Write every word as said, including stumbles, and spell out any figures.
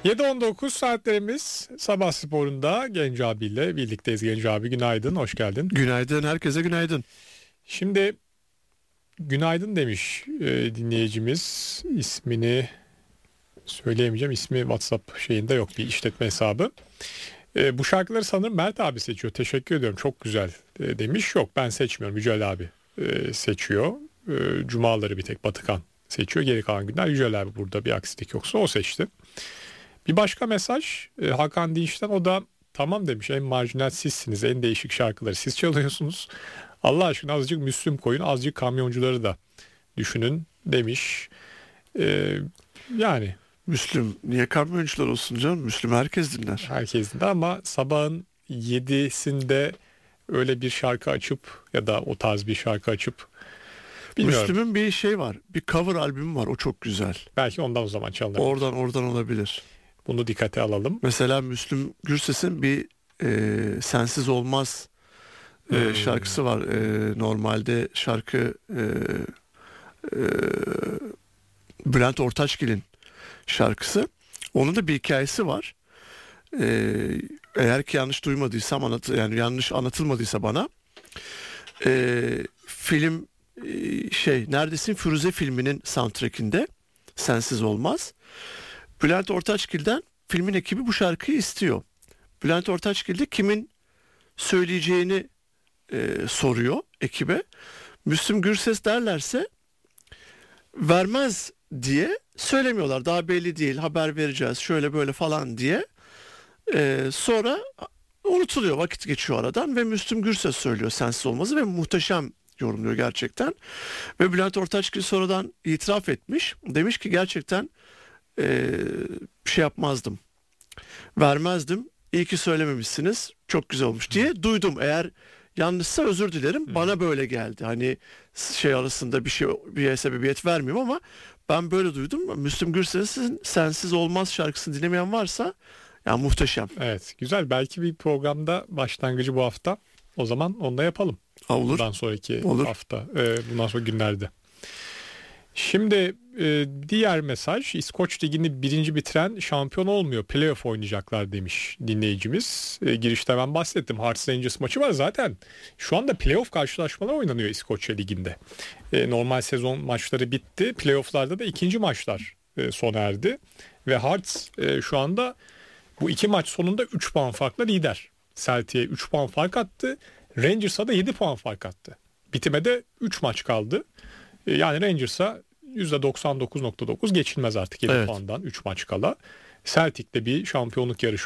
yedi on dokuz saatlerimiz Sabah Spor'unda Genco abiyle birlikteyiz. Genco abi günaydın, hoş geldin. Günaydın, herkese günaydın. Şimdi günaydın demiş e, dinleyicimiz, ismini söyleyemeyeceğim. İsmi WhatsApp şeyinde yok, bir işletme hesabı. E, bu şarkıları sanırım Mert abi seçiyor. Teşekkür ediyorum, çok güzel e, demiş. Yok, ben seçmiyorum, Yücel abi e, seçiyor. E, Cumaları bir tek Batıkan seçiyor. Geri kalan günler Yücel abi, burada bir aksilik yoksa o seçti. Bir başka mesaj e, Hakan Dinç'ten, o da tamam demiş, en marjinal sizsiniz, en değişik şarkıları siz çalıyorsunuz. Allah aşkına azıcık Müslüm koyun, azıcık kamyoncuları da düşünün demiş. E, yani Müslüm niye kamyoncular olsun canım? Müslüm herkes dinler. herkes de, ama sabahın yedisinde öyle bir şarkı açıp ya da o tarz bir şarkı açıp bilmiyorum. Müslüm'ün bir şey var. Bir cover albümü var. O çok güzel. Belki ondan o zaman çalınır. Oradan oradan olabilir. Bunu dikkate alalım. Mesela Müslüm Gürses'in bir e, Sensiz Olmaz e, Hmm. şarkısı var. E, normalde şarkı e, e, Bülent Ortaçgil'in şarkısı. Onun da bir hikayesi var. E, eğer ki yanlış duymadıysam, anlat, yani yanlış anlatılmadıysa bana, e, film e, şey Neredesin Firuze filminin soundtrack'inde Sensiz Olmaz. Bülent Ortaçgil'den filmin ekibi bu şarkıyı istiyor. Bülent Ortaçgil de kimin söyleyeceğini e, soruyor ekibe. Müslüm Gürses derlerse vermez diye söylemiyorlar. Daha belli değil, haber vereceğiz şöyle böyle falan diye. E, sonra unutuluyor, vakit geçiyor aradan ve Müslüm Gürses söylüyor Sensiz Olmaz'ı ve muhteşem yorumluyor gerçekten. Ve Bülent Ortaçgil sonradan itiraf etmiş. Demiş ki gerçekten e, şey yapmazdım, vermezdim. İyi ki söylememişsiniz. Çok güzel olmuş diye duydum. Eğer yanlışsa özür dilerim. Bana böyle geldi. Hani şey arasında bir şey, bir sebebiyet vermiyorum ama ben böyle duydum. Müslüm Gürses'in Sensiz Olmaz şarkısını dinlemeyen varsa ya muhteşem. Evet, güzel. Belki bir programda başlangıcı bu hafta. O zaman onu da yapalım. Ha, olur. Bundan sonraki Olur. hafta, e, bundan sonra günlerde. Şimdi e, diğer mesaj, İskoç Ligi'ni birinci bitiren şampiyon olmuyor, playoff oynayacaklar demiş dinleyicimiz. E, girişte ben bahsettim, Hearts Rangers maçı var zaten. Şu anda playoff karşılaşmalar oynanıyor İskoçya Ligi'nde. E, normal sezon maçları bitti, playofflarda da ikinci maçlar e, sona erdi. Ve Hearts e, şu anda bu iki maç sonunda üç puan farkla lider. Celtic'e üç puan fark attı, Rangers'a da yedi puan fark attı. Bitime de üç maç kaldı. E, yani Rangers'a yüzde doksan dokuz nokta dokuz geçilmez artık yedi Evet. puandan üç maç kala. Celtic'te bir şampiyonluk yarışı